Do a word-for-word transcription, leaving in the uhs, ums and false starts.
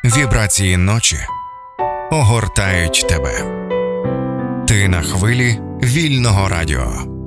Вібрації ночі огортають тебе. Ти на хвилі вільного радіо.